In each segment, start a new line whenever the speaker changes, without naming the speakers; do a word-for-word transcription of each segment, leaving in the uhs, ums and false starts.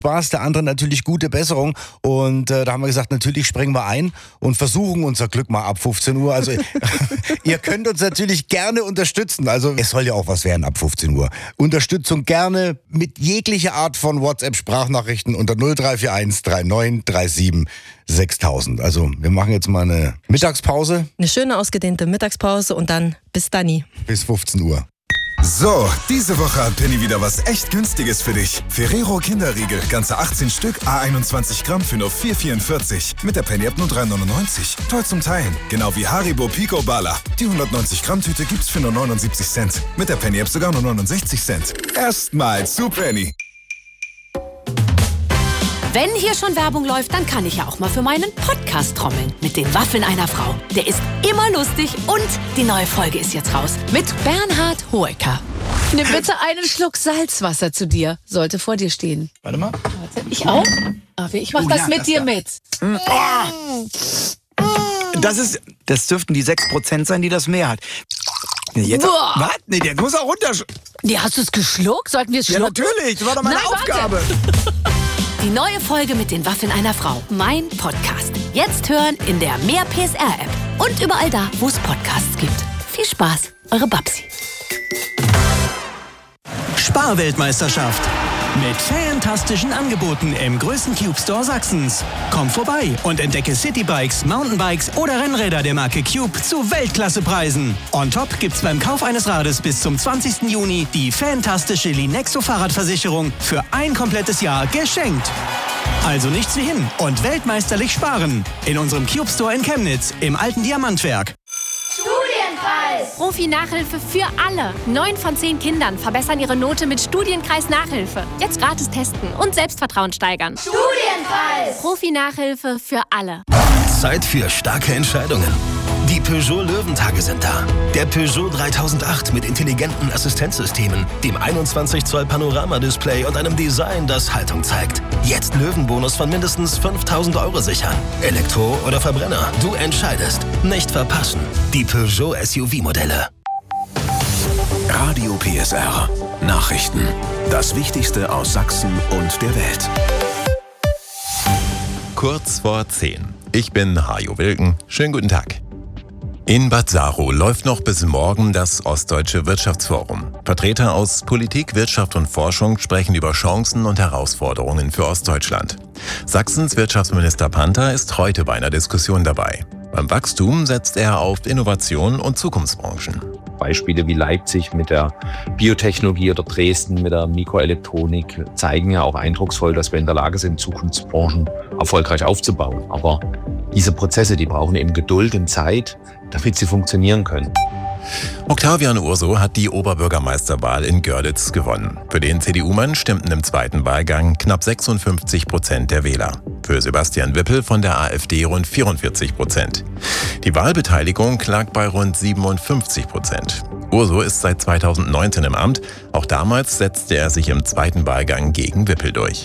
Spaß, der andere natürlich gute Besserung. Und äh, da haben wir gesagt, natürlich springen wir ein und versuchen unser Glück mal ab fünfzehn Uhr. Also ihr könnt uns natürlich gerne unterstützen. Also es soll ja auch was werden ab fünfzehn Uhr. Unterstützung gerne mit jeglicher Art von WhatsApp-Sprachnachrichten unter null drei vier eins drei neun drei sieben sechstausend. Also wir machen jetzt mal eine Mittagspause.
Eine schöne ausgedehnte Mittagspause und dann bis dann.
Bis fünfzehn Uhr.
So, diese Woche hat Penny wieder was echt Günstiges für dich. Ferrero Kinderriegel, ganze achtzehn Stück, a einundzwanzig Gramm für nur vier vierundvierzig. Mit der Penny App nur drei neunundneunzig. Toll zum Teilen. Genau wie Haribo Pico Bala. Die hundertneunzig Gramm Tüte gibt's für nur neunundsiebzig Cent. Mit der Penny App sogar nur neunundsechzig Cent. Erstmal zu Penny.
Wenn hier schon Werbung läuft, dann kann ich ja auch mal für meinen Podcast trommeln. Mit den Waffeln einer Frau. Der ist immer lustig und die neue Folge ist jetzt raus. Mit Bernhard Hoeker.
Nimm bitte einen Schluck Salzwasser zu dir. Sollte vor dir stehen.
Warte mal.
Warte, ich auch? Aber ich mach
Oh,
das
ja,
mit
das
dir
da.
mit.
Das ist, das dürften die sechs Prozent sein, die das mehr hat. Nee, jetzt,
Boah.
was? Nee, der muss auch runter.
Nee, hast du es geschluckt? Sollten wir es
Ja,
schlucken?
natürlich. Das war doch meine
Nein, warte.
Aufgabe.
Die neue Folge mit den Waffeln einer Frau. Mein Podcast. Jetzt hören in der Mehr P S R App. Und überall da, wo es Podcasts gibt. Viel Spaß, eure Babsi.
Sparweltmeisterschaft. Mit fantastischen Angeboten im größten Cube Store Sachsens. Komm vorbei und entdecke Citybikes, Mountainbikes oder Rennräder der Marke Cube zu Weltklassepreisen. On top gibt's beim Kauf eines Rades bis zum zwanzigsten Juni die fantastische Linexo Fahrradversicherung für ein komplettes Jahr geschenkt. Also nichts wie hin und weltmeisterlich sparen. In unserem Cube Store in Chemnitz im alten Diamantwerk.
Studienkreis! Profi-Nachhilfe für alle. Neun von zehn Kindern verbessern ihre Note mit Studienkreis-Nachhilfe. Jetzt gratis testen und Selbstvertrauen steigern. Studienkreis! Profi-Nachhilfe für alle.
Zeit für starke Entscheidungen. Die Peugeot Löwentage sind da. Der Peugeot dreitausendacht mit intelligenten Assistenzsystemen, dem einundzwanzig Zoll Panoramadisplay und einem Design, das Haltung zeigt. Jetzt Löwenbonus von mindestens fünftausend Euro sichern. Elektro oder Verbrenner, du entscheidest. Nicht verpassen. Die Peugeot S U V-Modelle.
Radio P S R. Nachrichten. Das Wichtigste aus Sachsen und der Welt.
Kurz vor zehn. Ich bin Hajo Wilken. Schönen guten Tag. In Bad Saro läuft noch bis morgen das Ostdeutsche Wirtschaftsforum. Vertreter aus Politik, Wirtschaft und Forschung sprechen über Chancen und Herausforderungen für Ostdeutschland. Sachsens Wirtschaftsminister Panther ist heute bei einer Diskussion dabei. Beim Wachstum setzt er auf Innovation und Zukunftsbranchen.
Beispiele wie Leipzig mit der Biotechnologie oder Dresden mit der Mikroelektronik zeigen ja auch eindrucksvoll, dass wir in der Lage sind, Zukunftsbranchen erfolgreich aufzubauen. Aber diese Prozesse, die brauchen eben Geduld und Zeit, damit sie funktionieren können.
Octavian Urso hat die Oberbürgermeisterwahl in Görlitz gewonnen. Für den C D U-Mann stimmten im zweiten Wahlgang knapp sechsundfünfzig Prozent der Wähler. Für Sebastian Wippel von der AfD rund vierundvierzig Prozent. Die Wahlbeteiligung lag bei rund siebenundfünfzig Prozent. Urso ist seit zweitausendneunzehn im Amt. Auch damals setzte er sich im zweiten Wahlgang gegen Wippel durch.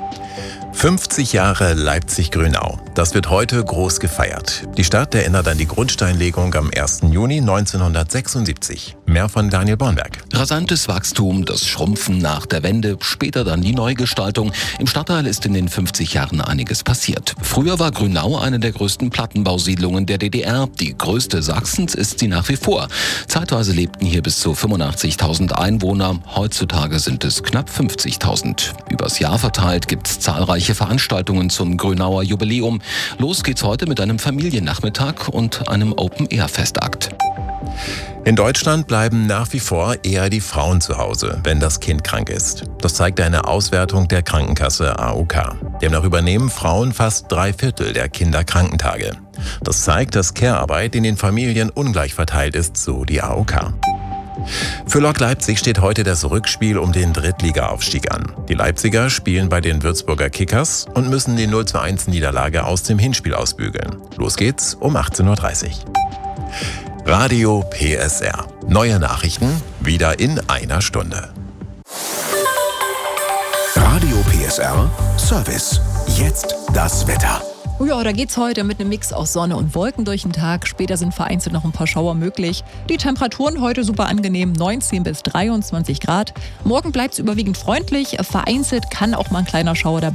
fünfzig Jahre Leipzig-Grünau. Das wird heute groß gefeiert. Die Stadt erinnert an die Grundsteinlegung am ersten Juni neunzehnhundertsechsundsiebzig. Mehr von Daniel Bornberg.
Rasantes Wachstum, das Schrumpfen nach der Wende, später dann die Neugestaltung. Im Stadtteil ist in den fünfzig Jahren einiges passiert. Früher war Grünau eine der größten Plattenbausiedlungen der D D R. Die größte Sachsens ist sie nach wie vor. Zeitweise lebten hier bis zu fünfundachtzigtausend Einwohner. Heutzutage sind es knapp fünfzigtausend. Übers Jahr verteilt gibt es zahlreiche Veranstaltungen zum Grünauer Jubiläum. Los geht's heute mit einem Familiennachmittag und einem Open-Air-Festakt.
In Deutschland bleiben nach wie vor eher die Frauen zu Hause, wenn das Kind krank ist. Das zeigt eine Auswertung der Krankenkasse A O K. Demnach übernehmen Frauen fast drei Viertel der Kinderkrankentage. Das zeigt, dass Care-Arbeit in den Familien ungleich verteilt ist, so die A O K. Für Lok Leipzig steht heute das Rückspiel um den Drittliga-Aufstieg an. Die Leipziger spielen bei den Würzburger Kickers und müssen die null zu eins Niederlage aus dem Hinspiel ausbügeln. Los geht's um achtzehn Uhr dreißig. Radio P S R. Neue Nachrichten wieder in einer Stunde.
Radio P S R Service. Jetzt das Wetter.
Ja, da geht's heute mit einem Mix aus Sonne und Wolken durch den Tag. Später sind vereinzelt noch ein paar Schauer möglich. Die Temperaturen heute super angenehm, neunzehn bis dreiundzwanzig Grad. Morgen bleibt's überwiegend freundlich. Vereinzelt kann auch mal ein kleiner Schauer dabei